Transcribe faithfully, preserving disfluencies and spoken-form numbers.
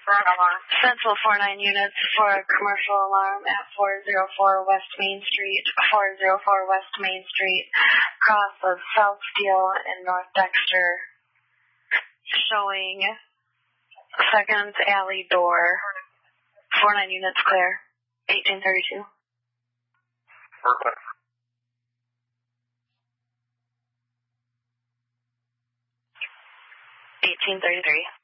for an alarm. Central four nine units for a commercial alarm at four oh four West Main Street, four oh four West Main Street, cross of South Steel and North Dexter, showing second alley door, four nine units clear, eighteen thirty-two. Perfect. eighteen thirty-three.